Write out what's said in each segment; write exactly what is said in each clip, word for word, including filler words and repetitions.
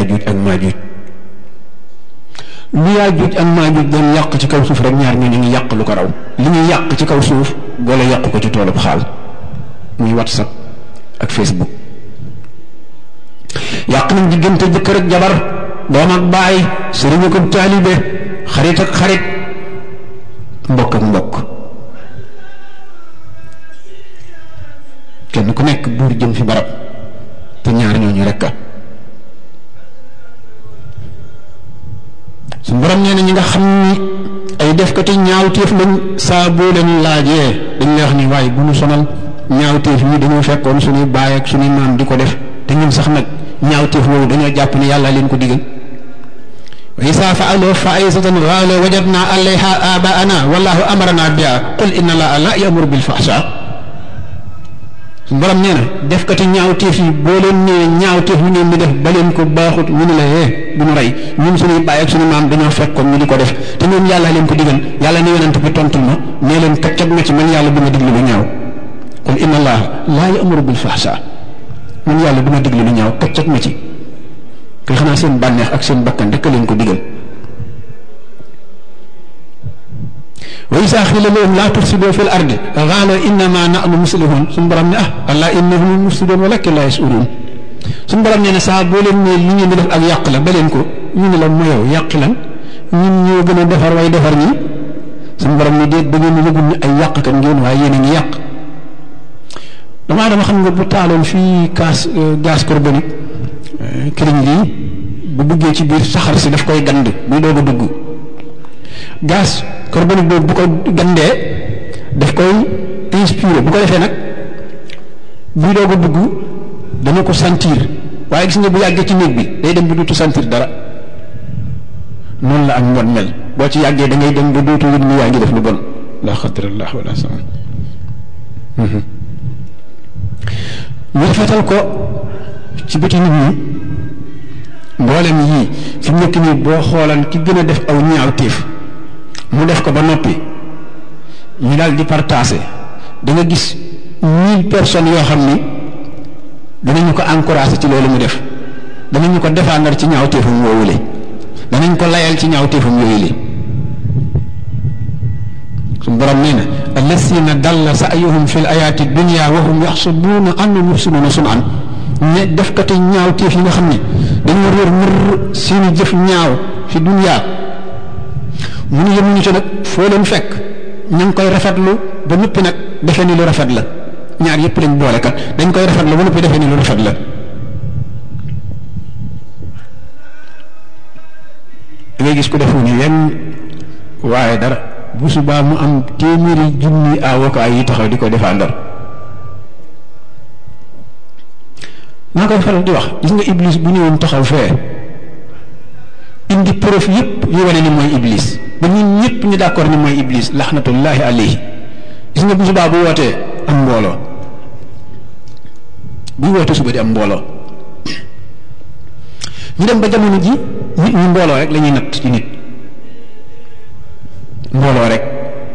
Yaajuuj ak Maajuuj lu Yaajuuj ak Maajuuj doon yàq ci kaw suuf rek ñaar ñoo ñu ngi yàq lu ko raw li ñuy yàq ci kaw suuf boole yàq ko ci toolub xaal muy WhatsApp ak Facebook yàq nañ diggante jëkkër ak jabar doom ak baay sëriñ ak taalibe xarit ak xarit mbokk ak mbokk kenn ku nekk buur jëm fi barab te ñaar ñooñu rekk su borom nee na ñi nga xam ni ay defkati ñaawteef lañ saa boo leen laajee dañ lay wax ni waaye bu ñu sonal ñaawteef yi dañoo fekkoon suñuy baay ak suñuy maam di ko def te ñun sax nag ñaawteef woowu dañoo jàpp ni yàlla leen ko digal wa isa fa'alu fa'isatan qalu wajadna alayha aba'ana wallahu amarna biha qul inna allaha la ya'muru bil fahsha su borom nee na defkati ñaawteef yi boo leen nee ñaawteef ñu ngeen di def ba leen ko baaxut ñu ne la eh bu ñu rey ñun suñuy baay ak suñu maam dañoo fekkoon ñu di ko def te ñoom yàlla leen ko digal yàlla ne yonent bi tontul ma nee leen kaccat ma ci man yàlla du ma diglu lu ñaaw qul inna allaha la ya'muru bil fahsha man yàlla du ma diglu lu ñaaw kaccat ma ci kay xanaa seen bànneex ak seen bakkan rek leen ko digal wa izaa qiila lahum laa tufsiduu fil ardi qaaluu innamaa nahnu muslihuun suñu borom ne ah allaa innahum mufsiduun walaakin laa yash'uruun suñu borom nee na saa boo leen ne li ngeen di def ak yàq la ba leen ko ñu ne la mu yow yàqi lan ñun ñoo gën a defar way defar ñi suñu borom ne déet ba ngeen yëgul ni ay yàqkat ngeen waaye yéen a ngi yàq damaa dama xam nga bu taaloon fii gaz gaz carbonique këriñ lii bu duggee ci biir saxar si daf koy gand buy doog a dugg gaz carbonique boobu bu ko gandee daf koy inspiré bu ko defee nag buy doog a dugg dana ko sentir waaye gis nga bu yàggee ci néeg bi day dem ba dootu sentir dara noonu la ak mbon mel boo ci yàggee da ngay dem ba dootu yëg ni yaa ngi def lu bon la xadrallah wala sama ñu rafetal ko ci bëti nit ñi mboolem yii fi mu nekk nii boo xoolan ki gën a def aw ñaawteef mu def ko ba noppi ñu daal di partagé da nga gis mille personnes yoo xam ni danañu ko encouragé ci loolu mu def danañu ko défendre ci ñaawteefam woowule danañ ko layal ci ñaawteefam yooyu li suñu borom nee na allasina dalla sa'yuhum fil ayaati dunya wa hum yaxsubuuna annahum yuxsinuuna sun'an ne defkati ñaawteef yi nga xam ne dañoo réer mër seeni jëf ñaaw fi dunya mu ne yemuñu ci nag foo leen fekk ñu ngi koy rafetlu ba noppi nag defee ni lu rafet la ñaar yëpp lañ boole kat dañ koy rafetlu ba noppi defee ni lu rafet la da ngay gis ku defu ni yenn waaye dara bu subaa mu am téeméeri junni avocat yi taxaw di ko défendre maa koy faral di wax gis nga iblis bu ñëwoon taxaw fee indi preuve yëpp yu wane ni mooy iblis ba ñun ñëpp ñu d'accord ni mooy iblis laxnatullahi alayhi gis nga bu subaa bu wootee am mbooloo bu wootee suba di am mbooloo ñu dem ba jamono ji nit ñi mbooloo rek la ñuy natt ci nit mbooloo rek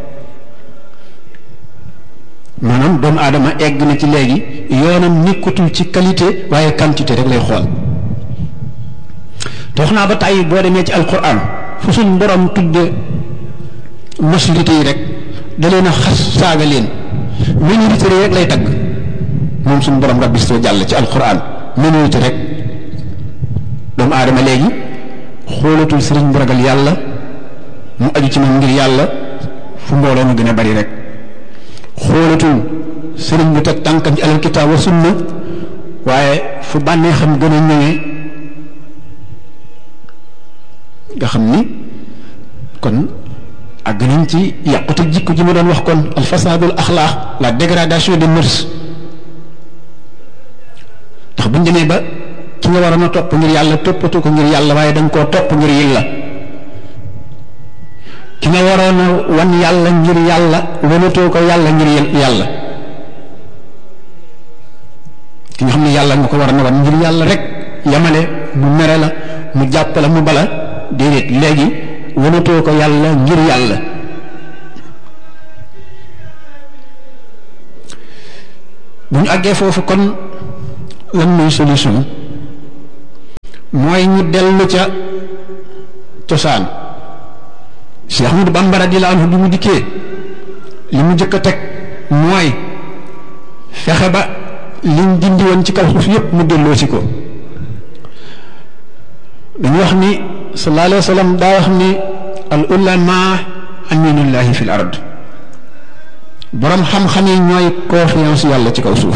maanaam doomu aadama egg na ci léegi yoonam nekkatul ci qualité waaye quantité rek lay xool te wax naa ba tàyyi boo demee ci alquran fu suñ borom tudde majorité yi rek da leen a xas saaga leen minorité rek lay tagg moom suñ borom rabbi soo jàll ci alquran minorité rek doomu aadama léegi xoolatul sëriñ bu ragal yàlla mu aju ci moom ngir yàlla fu mbooloo mu gën a bari rek xoolatul sëriñ bu teg tànkam ci alal kitaab wa sunna waaye fu bànnee xam gën a ñëwee nga xam ni kon àgg nañ ci yàqute jikko ji ma doon wax kon al fasadul axlaaq la dégradation des mœurs ndax buñ demee ba ki nga waroon a topp ngir yàlla toppatu ko ngir yàlla waaye da nga koo topp ngir yàlla ki nga waroon a wan yàlla ngir yàlla wanatoo ko yàlla ngir yàlla ki nga xam ne yàlla nga ko war a wan ngir yàlla rek yamale mu mere la mu jàpp la mu bala déedéet léegi wanatoo ko yàlla ngir yàlla bu ñu àggee foofu kon lan mooy solution mooy ñu dellu ca cosaan. Cheikh Ahmadou Bamba radiyallahu anhu bi mu dikkee li mu jëkk a teg mooy fexe ba liñ dindi woon ci kaw suuf yépp mu delloo si ko. dañu wax ni sallallahu alayhi wa sallam daa wax ni al ulama aminullahi fil ard, borom xam-xam yi ñooy confiance yàlla ci kaw suuf.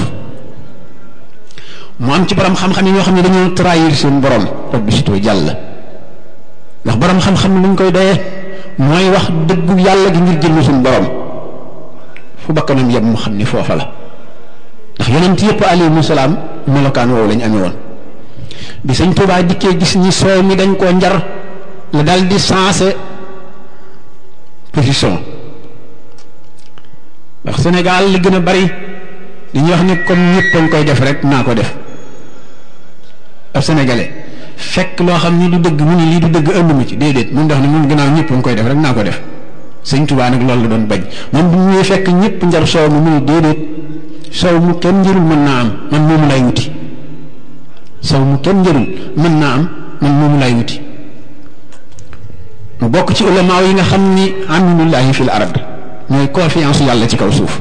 mu am ci borom xam-xam yi ñoo xam ne dañoo trahir seen borom rabbi sito jàll, ndax borom xam-xam luñ koy doyee mooy wax dëggu yàlla gi ngir jël suñu borom fu bakkanam yem mu xam ni foofa la, ndax yonent yëpp alayhimu salaam melokaan woowu lañ amee woon. bi sëñ Tuubaa dikkee gis ñi soow mi dañ koo njar la dal di sensé position, ndax Sénégal li gën a bari dañuy wax ni comme ñëpp a ngi koy def rek naa ko def. ab sénégalais fekk loo xam ni du dëgg mu ni lii du dëgg ënd mu ci déedéet mun dox ni mun gannaaw ñëpp a ngi koy def rek naa ko def. sëñ Tuubaa nag loolu la doon bañ, moom bu ñuy fekk ñëpp njar soow mi mu ni déedéet soow mu kenn njërul mën naa am man moomu lay wuti. soow mu kenn njërul mën naa am man moomu lay wuti. mu bokk ci ulama yi nga xam ni aminullahi fil ard, mooy confiance yàlla ci kaw suuf.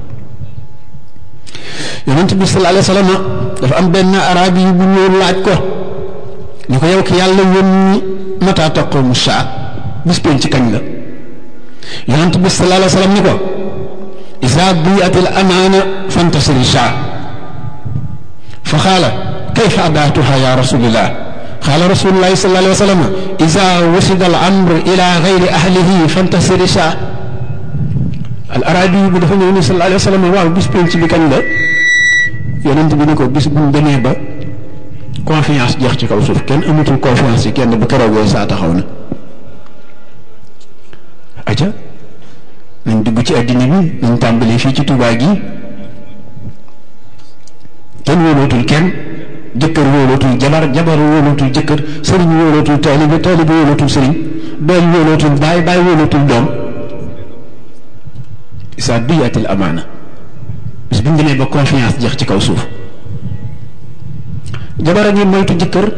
yonent bi sallallahu alayhi wa sallam dafa am benn arabi yu bu ñëw laaj ko ni ko yow ki yàlla yónni mata taqumu saa bis pénc ci kañ la. yonent bi sallallahu alayhi wa sallam ni ko isa buyatil amaana fantasiri saa fa xaala kayfa adaatuha ya rasulillah qaala rasulullahi sallallahu alayhi wa sallam isa wasida al amru ila gayri ahlihi fantasiri saa. al arabi bi dafa ñëw ni sallallahu alayhi wa sallam waaw bis pénc bi kañ la. yonent bi ni ko bis bu ñu demee ba confiance jeex ci kaw suuf kenn amatul confiance ci kenn bu keroogee saa taxaw na. aja nañ dugg ci addina bi nañ tàmbalee fii ci Tuubaa gi kenn wóolootul kenn, jëkkër wóolootul jabar, jabar wóolootul jëkkër, sëriñ wóolootul taalibe, taalibe wóolootul sëriñ, doom wóolootul baay, baay wóolootul doom. isa duyatil amaana bis bu ñu demee ba confiance jeex ci kaw suuf. jabar a ngi moytu jëkkër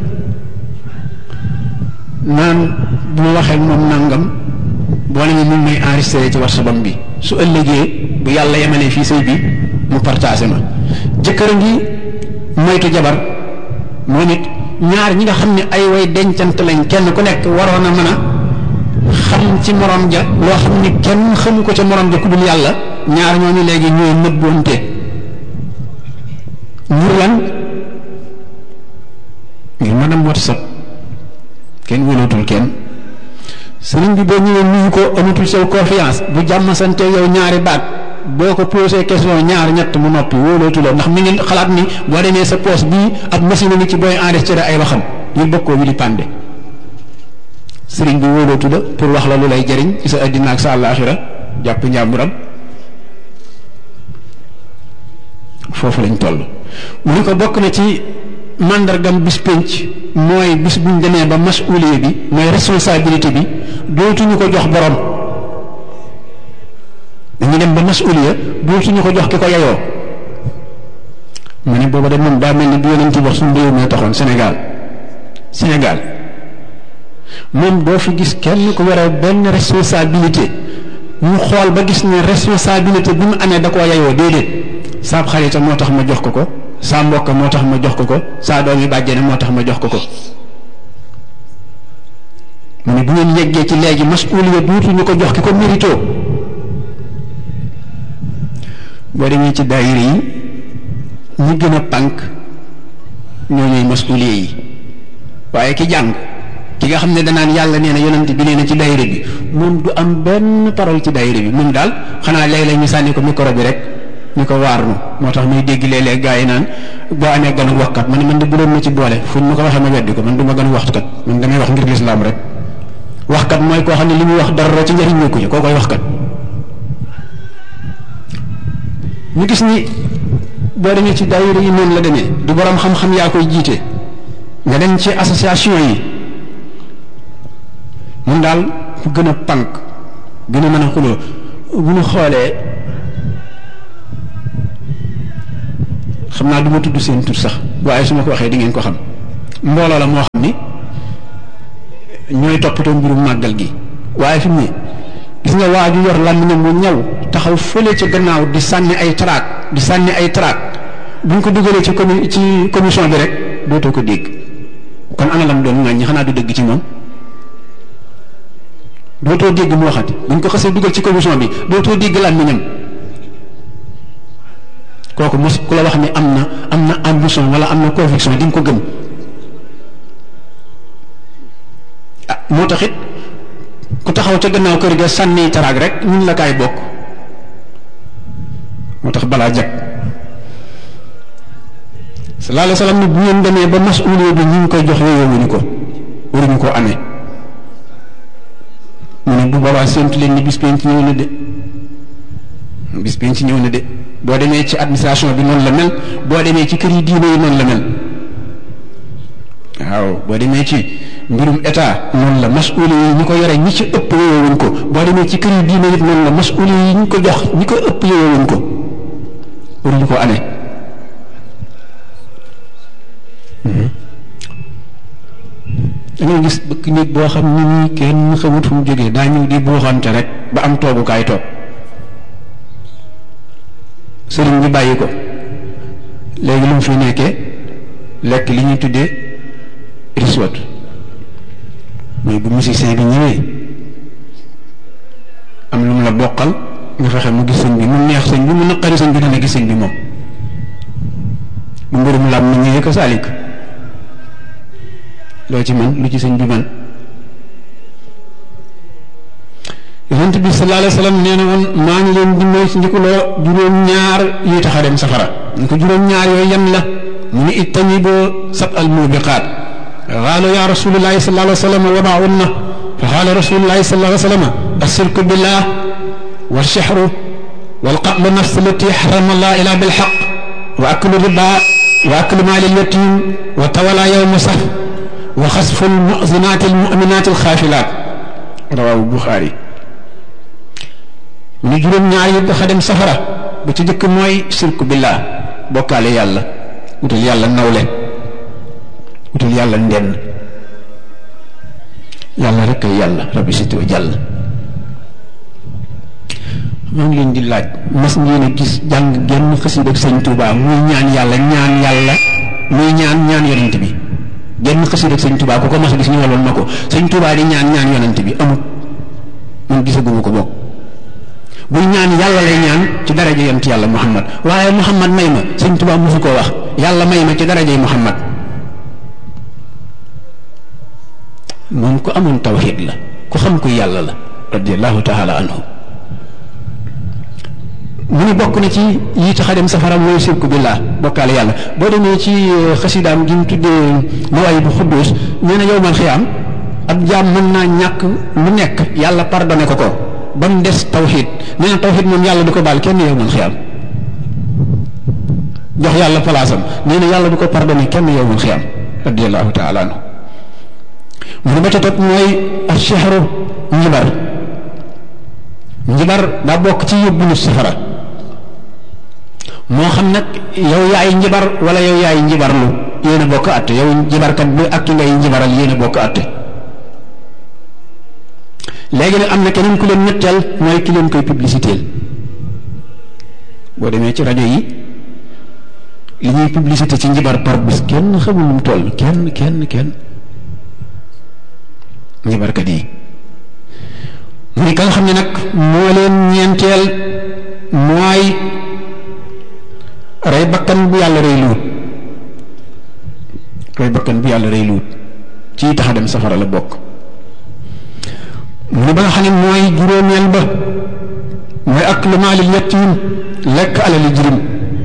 naan bu ma waxee moom nangam boo ne mun may enregistré ci WhatsApp bi su ëllëgee bu yàlla yemalee fii sëy bi mu partagé ma. jëkkër a ngi moytu jabar moom it ñaar ñi nga xam ne ay way dencant lañ kenn ku nekk waroon a mën a xam ci morom ja loo xam ni kenn xamu ko ca morom ja ku dul yàlla, ñaar ñooñu léegi ñooy nëbbonte ngir lan ngir mën a WhatsApp kenn wóolootul kenn. sëriñ bi boo ñëwee nuyu ko amatul sew confiance bu jàmm sante yow ñaari baat boo ko posé question ñaar ñett mu noppi wóolootuloo, ndax mi ngi xalaat ni boo demee sa poche bii ab machine ni ci booy enregistré ay waxam ñu bokkoo wi di pande. sëriñ bi wóolootu la pour wax la lu lay jëriñ ci sa addina ak sa àllaaxira jàpp njàmburam. foofu lañ toll. mu ni ko bokk na ci màndargam bis pénc mooy bis buñ demee ba masuuliye bi mooy responsabilité bi dootuñu ko jox borom, dañuy dem ba masuuliya dootuñu ko jox ki ko yeyoo. mu ne booba de moom daa mel ni bu yonent wax suñu réew mi taxoon Sénégal Sénégal moom doo fi gis kenn ku war a benn responsabilité ñu xool ba gis ne responsabilité bi mu amee da koo yeyoo déedéet. saab xarita moo tax ma jox ko ko, saa mbokk moo tax ma jox ko ko, saa doom yi bàjjene moo tax ma jox ko ko. mu ne bu ngeen yeggee ci léegi masuuliya duutu ñu ko jox ki ko mérito. boo demee ci daayira yi ñi gën a pànk ñoo ñooy masuuliya yi, waaye ki jàng ki nga xam ne danaan yàlla nee na yonent bi nee na ci daayira bi moom du am benn parole ci daayira bi. moom daal xanaa léeg-léeg ñu sànni ko micro bi rek ni ko waar nu. moo tax muy dégg léeg-léeg gaa yi naan boo amee ganu waxkat man man de bu doon ma ci boole fu ma ko waxee ma weddi ko, man du ma ganu waxtukat, man damay wax ngir lislaam rek. waxkat mooy koo xam ne li muy wax dara ci njëriñ ñëkku ci koo koy waxkat. ñu gis ni boo demee ci daayira yi noonu la demee, du borom xam-xam yaa koy jiite, nga dem ci association yi mun daal fu gën a pànk gën a mën a xuloo. bu ñu xoolee xam naa du ma tudd seen tur sax waaye su ma ko waxee di ngeen ko xam. mbooloo la moo xam ni ñooy toppatoo mbirum màggal gi waaye fi mu ne gis nga waa ju yor làmmiñam mu ñaw taxaw fële ca gannaaw di sànni ay traak di sànni ay traak buñ ko dugalee ci comi ci commission bi rek dootoo ko dégg kon ana lam doon ŋàññi xanaa du dëgg ci moom dootoo dégg mu waxati buñ ko xasee dugal ci commission bi dootoo dégg làmmiñam kooku mos ku la wax ni am na am na ambition wala am na conviction di nga ko gëm ah moo taxit ku taxaw ca gannaaw kër ga sànni taraag rek ñun la kaay bokk moo tax balaa jag sallallahu alayhi wa sallam ni bu ngeen demee ba masuuliya bi ñu ngi koy jox yooyowuñu ko waruñu koo amee mu ne bu boobaa séntu leen ni bis penc ñëw na de bis penc ñëw na de boo demee ci administration bi noonu la mel boo demee ci kër yi diine yi noonu la mel waaw boo demee ci mbirum état noonu la masuuli yi ñi ko yore ñi ci ëpp yowewuñ ko boo demee ci kër yi diine it noonu la masuuli yi ñi ko jox ñi ko ëpp yowewuñ ko waruñu ko amee da ngay gis bëkk nit boo xam ni ñi kenn xamut fu mu jógee daa ñëw di buuxante rek ba am toogukaay toog sëriñ bi bàyyi ko léegi lu mu fi nekkee lekk li ñuy tuddee riswat mais bu musicien bi ñëwee am lu mu la bokkal nga fexe mu gis sëñ bi mu neex sëñ bi mu naqari sëñ bi dana gis sëñ bi moom bu mbirum lam mi ñëwee ko saalik loo ci man lu ci sëñ bi man yonent bi sallallahu alayhi wa sallam nee na woon maa ngi leen di moy ci ndikuloo juróom-ñaar yi tax a dem safara ñu ko juróom-ñaar yooyu yan la mu ni ijtaniboo sab al mubiqaat qaalu ya rasulullahi sallallahu alayhi wa sallam wa maahunna fa qaala rasulullahi sallallahu alayhi wa sallam ashirku billah wa sihru wal qatlu nafs allati harrama allah ila bil haqq wa aklu riba wa aklu maali al yatim wa tawala yawma saf wa xasfu al mu'zinaat al mu'minaat al xaafilaat rawaahu Buxaari mu ni juróom-ñaar yi dafa dem safara ba ci jëkk mooy sirku billah bokkaale yàlla wutal yàlla nawle wutal yàlla ndenn yàlla rek ay yàlla rabbi sitoo jàll maa ngi leen di laaj mas ngeen a gis jàng genn xasida ak sëñ Tuubaa muy ñaan yàlla ñaan yàlla muy ñaan ñaan yonent bi genn xasida ak sëñ Tuubaa ku ko mas a gis ñëwaloon na ko sëñ Tuubaa di ñaan ñaan yonent bi amut man gisaguma ko bokk buy ñaan yàlla lay ñaan ci daraja yonent yàlla Muhammad waaye Muhammad may ma sëñ Tuubaa mosu koo wax yàlla may ma ci darajay Muhammad moom ku amoon tawxiid la ku xam ku yàlla la radiyallahu taala anhu mu ni bokk na ci yi tax a dem safara mooy sirku billah bokkaale yàlla boo demee ci xasidaam gi mu tuddee Mawaahibu Xudduus nee na yowmal xiyaam ab jaam mën naa ñàkk lu nekk yàlla pardonné ko ko ba mu des tawxiid nee na tawxiid moom yàlla du ko baal kenn yowmal xiyaam jox yàlla palaasam nee na yàlla du ko pardonné kenn yowmal xiyaam radiyallahu taala anhu mu ne ba ca topp mooy ashihru njibar njibar daa bokk ci yóbbu nit safara moo xam nag yow yaay njibar wala yow yaay njibarlu yéen a bokk àtte yow njibarkat bi ak ki ngay njibaral yéen a bokk àtte léegi nag am na keneen ku leen ñetteel mooy ki leen koy publicitéel boo demee ci rajo yi li ñuy publicité ci njibar par bis kenn xamul nu mu toll kenn kenn kenn njibarkat yi mu ni ka nga xam ne nag moo leen ñeenteel mooy rey bakkan bu yàlla rey luut rey bakkan bu yàlla rey luut ci tax a dem safara la bokk mu ni ba nga xam ne mooy juróomeel ba mooy aklu maalil yatiim lekk alali jirim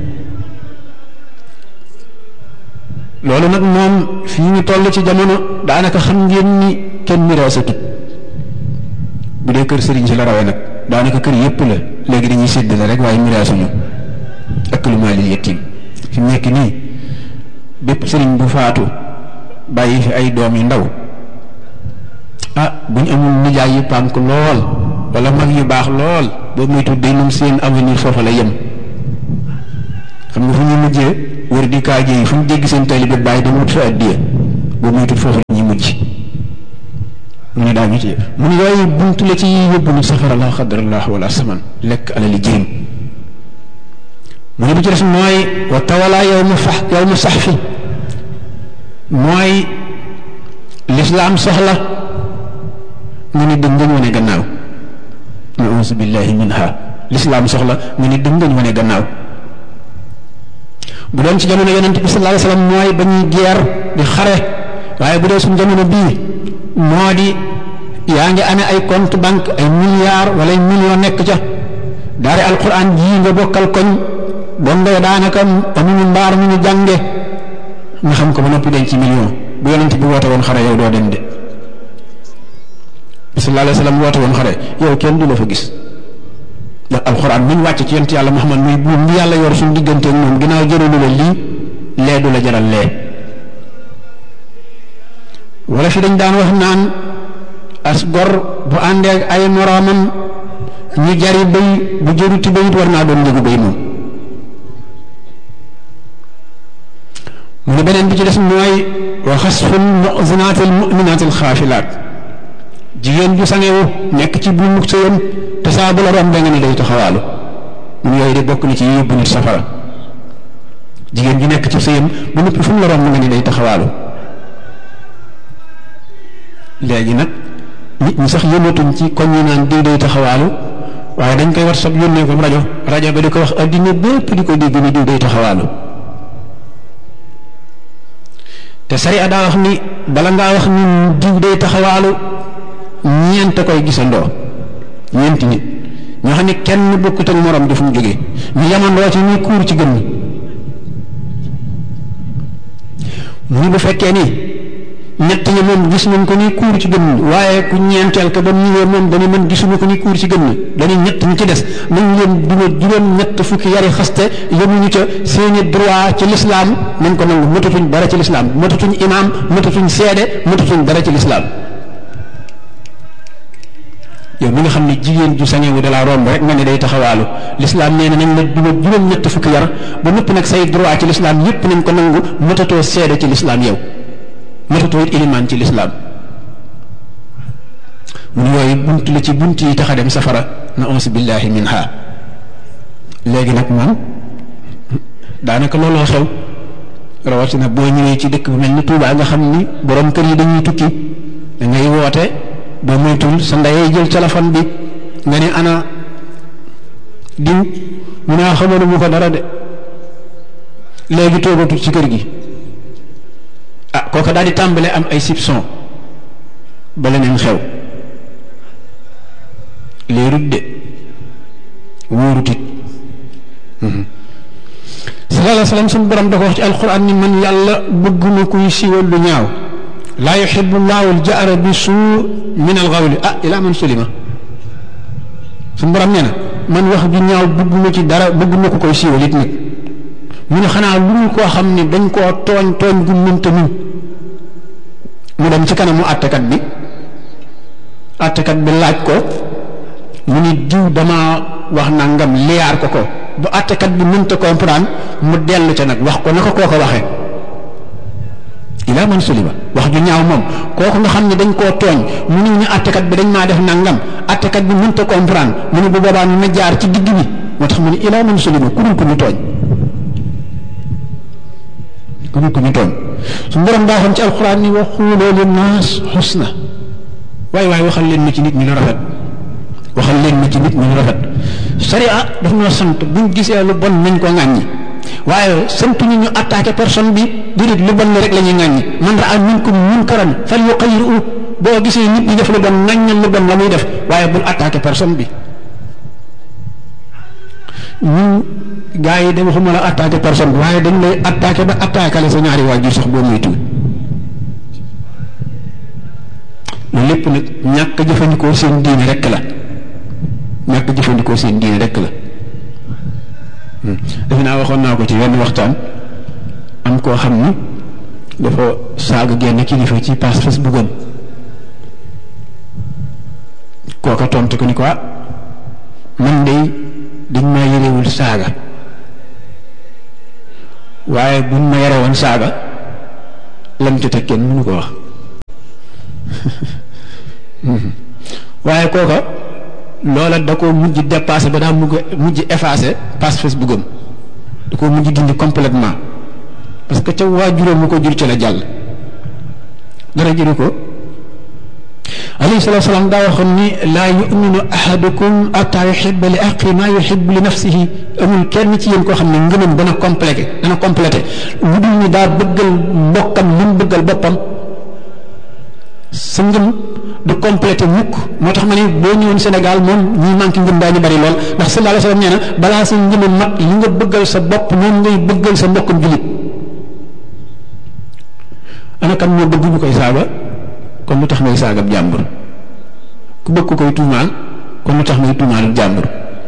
loolu nag moom fii ñu toll ci jamono daanaka xam ngeen ni kenn miraasatut bu dee kër sëriñ si la rawee nag daanaka kër yépp la léegi dañuy séddale rek waaye miraasuñu aklu maalil yatiim fi mu nekk nii bépp sëriñ bu faatu bàyyi fi ay doom yu ndaw ah bu ñu amul nijaay yu pànk lool wala mag yu baax lool boobu muy tudd day moom seen avenir foofa la yem xam nga fu ñu mujjee wër di kaaje yi fu ñu dégg seen taalibe bàyyi dama wut fa addiya boo moytul foofu la ñuy mujj mu ne daa ñu ci mu ne yooyu buntu la ci yóbbu ni safara la xadrallah wala saman lekk alali jirim mu ne bu ci des mooy wa tawala yow mu fax yow mu sax fi mooy lislaam soxla nga ni dëngañ wane gannaaw nausu billahi minha lislaam soxla nga ni dëngañ wane gannaaw bu doon ci jamono yonent bi sallallahu alayhi wasallam mooy ba ñuy geer di xare waaye bu dee suñu jamono bii moo di yaa ngi amee ay compte banque ay milliards wala ay millions nekk ca daari alquran jii nga bokkal koñ dongo daanaka amuñu mbaar mu ñu jànge nga xam ko ba noppi denc ci million bu yonent bi woote woon xare yow doo dem de sallallahu alayhi wasallam woote woon xare yow kenn du la fa gis ndax alquran bu ñu wàcc ci yonent yàlla Muhammad muy buum bi yàlla yor suñu diggante ak moom ginnaaw jëralu la lii lee du la jaral lee wala fi dañ daan wax naan as gor bu àndee ay moroomam ñu jari béy bu jëruti béyit war naa doon njëgu béy moom mu ne beneen bi ci des mooy wa xasful mu'zinatil mu'minatil xaafilaat jigéen ju sangewu nekk ci bu mukk sëyam te saa bu la rombe nga ne day taxawaalu mun yooyu de bokk na ci yóbbu nit safara jigéen ju nekk ci sëyam bu noppi fu mu la romb nga ne day taxawaalu léegi nag nit ñi sax yëmatuñ ci koñ yi naan diw day taxawaalu waaye dañ koy WhatsApp yónnee ko rajo rajo ba di ko wax addina bépp di ko dégg ni diw day taxawaalu te sariya daa wax ni bala ngaa wax ni diw day taxawaalu ñeent koy gisandoo ñeenti nit ñoo xam ne kenn bokkut ak morom di fu mu jógee ñu yamandoo ci ñuy kuur ci gën mu ni bu fekkee ni ñett ñi moom gis nañ ko ni kuur ci gën waaye ku ñeenteel ko ba mu ñëwee moom dañu mën gisuñu ko ni kuur ci gën dañuy ñett ñi ci des nañ leen duma juróom ñett fukki yari xaste yemuñu ca seeni droit ci lislaam nañ ko nangu matatuñ dara ci lislaam matatuñ imaam matatuñ seede matatuñ dara ci lislaam yow mi nga xam ne jigéen ju sañewu da laa romb rek nga ne day taxawaalu lislaam nee na nañ la duma juróom ñett fukki yar ba noppi nag say droit ci lislaam yépp nañ ko nangu matatoo seede ci lislaam yow matatoo it ilimaan ci lislaam mun yooyu bunt la ci bunt yi tax a dem safara na auzu billahi minha léegi nag moom daanaka looloo xew rawatina boo ñëwee ci dëkk bu mel ni Tuubaa nga xam ni borom kër yi dañuy tukki da ngay woote boo moytul sa ndeyay jël téléphone bi nga ne ana diw mu naa xamoon mu ko dara de léegi toogatul ci kër gi ah kooka daal di tàmbale am ay soupçon ba leneen xew leerut de wóorutit sallallahu alayhi wa sallam suñu borom da ko wax ci alquran ni man yàlla bëgguma kuy siiwal lu ñaaw laa yuhibbu llahu al-jahra bi suu min al-qawli ah ila man sulima suñu borom nee na man wax ju ñaaw bëgguma ci dara bëgguma ko koy siiwal it nag mu ne xanaa lu ñu koo xam ne dañ koo tooñ tooñ gu mënta muñ mu dem ci kanamu àttekat bi àttekat bi laaj ko mu ni diw dama wax nangam liyaar ko ko bu àttekat bi mënta comprendre mu dellu ca nag wax ko naka koo ko waxee ila man sulima wax ju ñaaw moom kooku nga xam ne dañ koo tooñ mu ni ñu àttekat bi dañ maa def nangam àttekat bi mënta comprendre mu ni bu boobaa na jaar ci digg bi moo tax mu ni ila man sulima ku dul ko ñu tooñ ku dul ko ñu tooñ su borom daa xam ci alquran ni wa xuuloo linnaas xusna waaye waaye waxal leen ma ci nit ñi lu rafet waxal leen ma ci nit ñi lu rafet sharia daf ñoo sant buñ gisee lu bon nañ ko ŋàññi waaye santuñu ñu attaqué personne bi déedéet lu bon rek la ñuy ŋàññi man raa minkum munkaran fal yuqayyiru boo gisee nit ñi def lu bon ŋàññal lu bon la muy def waaye bul attaqué personne bi ñun gaa yi de waxuma la attaqué personne bi waaye dañ lay attaqué ba attaqué la sa ñaari waajur sax boo muy tuut loolu lépp nag ñàkk jëfandikoo seen diine rek la ñàkk jëfandikoo seen diine rek la defe naa waxoon naa ko ci wenn waxtaan am koo xam ni dafa saaga genn kilifa ci page Facebook am kooka tontu ko ni ko ah man de dañ maa yërewul saaga waaye buñ ma yore woon saaga lam ci teg kenn mënu ko wax waaye kooka loola da ko mujj dépassé ba daa mujj mujj effacé page Facebook am da ko mujj dindi complètement parce que ca waajuram mu ko jur ci la jàll dara jëru ko alayhi salaatu salaam daa waxoon ni laa yuminu ahadukum ataa yuhibba li axi maa yuhibbu li nafsihi amul kenn ci yéen koo xam ne ngëmam dana complété dana complété lu dul ni daa bëggal mbokkam li mu bëggal boppam sa ngëm du complété mukk moo tax ma ne boo ñëwoon Sénégal moom ñi manqué ngëm daañu bari lool ndax sallallahu alayhi wa sallam nee na balaa sa ngëm mat li nga bëggal sa bopp moom ngay bëggal sa mbokkam julit ana kan moo bëgg ñu koy saaga kon lu tax may saagab jàmbur ku bëgg ko koy tuumaal kon lu tax may tuumaalul jàmbur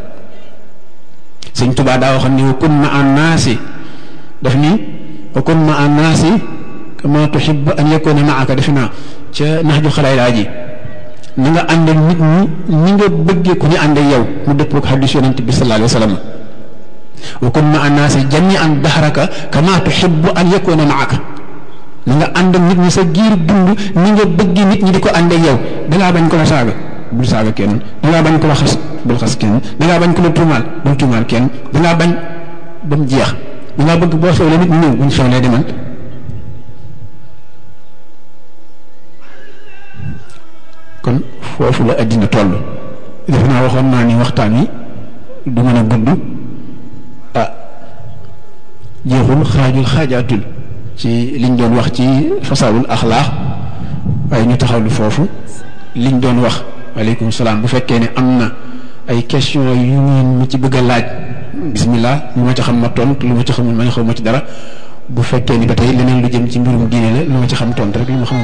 sëñ Tuubaa daa waxoon ni wa kun ma an naasi daf ni wa kun ma an naasi kama tuhibbu an yakuna maaka defe naa ca nax ju xalaay laa ji na nga ànd ak nit ñi ñi nga bëggee ku ñu ànd ak yow mu dëppoo ak hadiis yonent bi sallallahu alayhi wa sallam wa kun ma an naasi jami'an dahraka kama tuhibbu an yakuna maaka na nga ànd ak nit ñi sa giir dund ni nga bëgg nit ñi di ko ànd ak yow dangaa bañ ko la saaga bul saaga kenn dangaa bañ ko la xas bul xas kenn dangaa bañ ko la tuumaal bul tuumaal kenn dangaa bañ ba mu jeex dangaa bëgg boo xewlee nit ñi ñëw buñ xewlee demal kon foofu la addina toll defe naa waxoon naa ni waxtaan wi du mën a gudd ah jeexul xaajul xaajaatul ci liñ doon wax ci fasaawul axlaax waaye ñu taxawlu foofu liñ doon wax waaleykum salaam bu fekkee ne am na ay question yu ngeen mu ci bëgg a laaj bismillah lu ma ci xam ma tontu lu ma ci xamul ma xaw ma ci dara bu fekkee ni ba tey leneen lu jëm ci mbirum diine la lu ma ci xam tontu rek lu ma xam